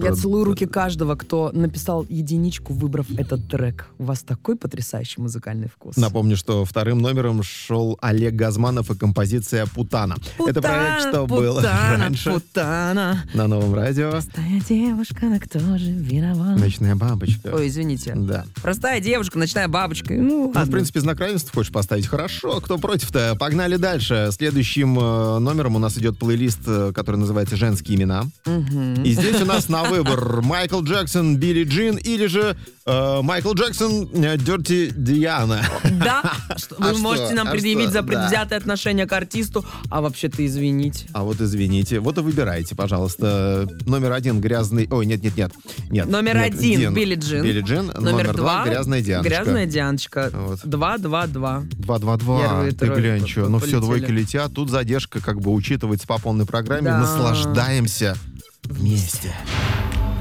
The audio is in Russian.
Я целую руки каждого, кто написал единичку, выбрав этот трек. У вас такой потрясающий музыкальный вкус. Напомню, что вторым номером шел Олег Газманов и композиция «Путана». Это проект, что был раньше Путана. на Новом радио. Простая девушка, на кто же виноват? «Ночная бабочка». Ой, извините. Да. Простая девушка, ночная бабочка. Ну, в принципе, знак равенства хочешь поставить? Хорошо, кто против-то? Погнали дальше. Следующим номером у нас идет плейлист, который называется «Женские имена». И здесь у нас на выбор Майкл Джексон, Билли Джин или же Майкл Джексон, Dirty Diana. Да, вы можете нам предъявить за Да. предвзятое отношение к артисту, а вообще-то извините. А вот извините. Вот и выбирайте, пожалуйста. Номер один грязный... Ой, нет. Номер один Билли Джин. Билли Джин. Номер два грязная Дианочка. Грязная Дианочка. Вот. 2-2-2. 2-2-2. Первые Ты тройки глянь, что. Ну все, полетели. двойки летят. Тут задержка как бы учитывается по полной программе. Да. Наслаждаемся вместе.